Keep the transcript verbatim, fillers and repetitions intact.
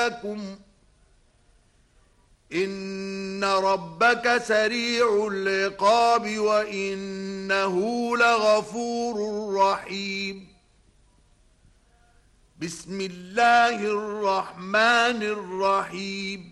لكم إن ربك سريع العقاب وإنه لغفور رحيم. بسم الله الرحمن الرحيم.